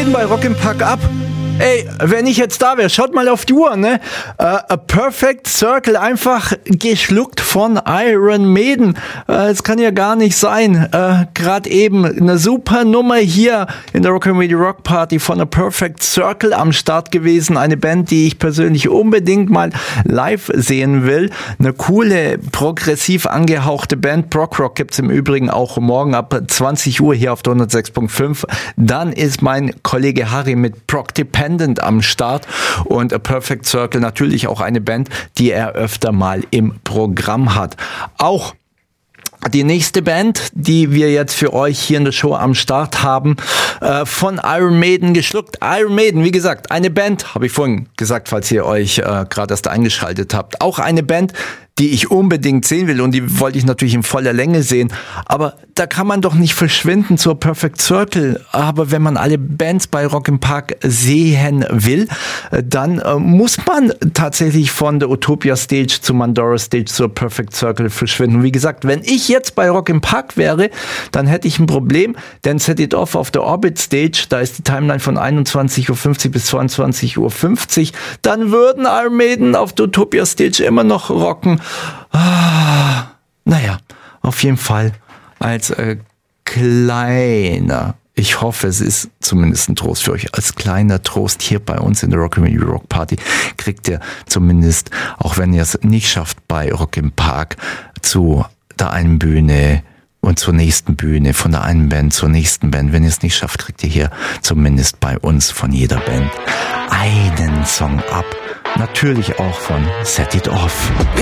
Minuten bei Rock im Park ab. Ey, wenn ich jetzt da wäre, schaut mal auf die Uhr, ne? A Perfect Circle einfach geschluckt von Iron Maiden. Das kann ja gar nicht sein. Gerade eben eine super Nummer hier in der Rock'n'Radio Rock Party von A Perfect Circle am Start gewesen. Eine Band, die ich persönlich unbedingt mal live sehen will. Eine coole, progressiv angehauchte Band. Prog Rock gibt's im Übrigen auch morgen ab 20 Uhr hier auf der 106.5. Dann ist mein Kollege Harry mit Prog Dependent am Start und A Perfect Circle natürlich auch eine Band, die er öfter mal im Programm hat. Auch die nächste Band, die wir jetzt für euch hier in der Show am Start haben, von Iron Maiden geschluckt. Iron Maiden, wie gesagt, eine Band, habe ich vorhin gesagt, falls ihr euch gerade erst eingeschaltet habt. Auch eine Band, die ich unbedingt sehen will und die wollte ich natürlich in voller Länge sehen. Aber da kann man doch nicht verschwinden zur Perfect Circle. Aber wenn man alle Bands bei Rock im Park sehen will, dann muss man tatsächlich von der Utopia Stage zur Mandora Stage zur Perfect Circle verschwinden. Und wie gesagt, wenn ich jetzt bei Rock im Park wäre, dann hätte ich ein Problem, denn Set It Off auf der Orbit Stage, da ist die Timeline von 21.50 Uhr bis 22.50 Uhr, dann würden Iron Maiden auf der Utopia Stage immer noch rocken. Naja, auf jeden Fall als kleiner, ich hoffe, es ist zumindest ein Trost für euch, als kleiner Trost hier bei uns in der Rock'n'Radio Rock Party kriegt ihr zumindest, auch wenn ihr es nicht schafft, bei Rock im Park zu der einen Bühne und zur nächsten Bühne, von der einen Band zur nächsten Band. Wenn ihr es nicht schafft, kriegt ihr hier zumindest bei uns von jeder Band einen Song ab. Natürlich auch von Set It Off.